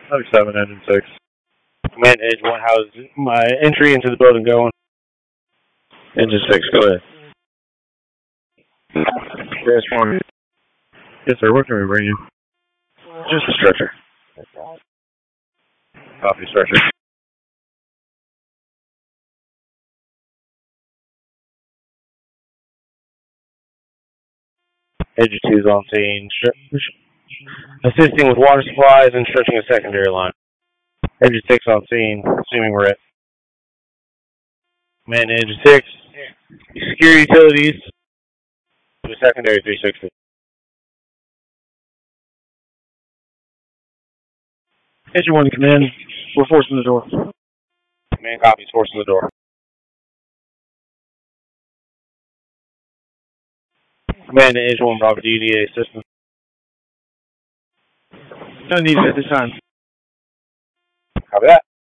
Another 7, engine 6. Command Edge 1, how's my entry into the building going? Engine 6, go ahead. Transform. Yes, sir. What can we bring you? Just a stretcher. Copy, stretcher. Engine 2 is on scene. Assisting with water supplies and stretching a secondary line. Engine 6 on scene, assuming we're at. Command Engine 6. Secure utilities to a secondary 360. Engine 1 command. We're forcing the door. Command copies, forcing the door. Command to Engine 1, Bravo, do you need assistance? Don't need it at this time. Copy that.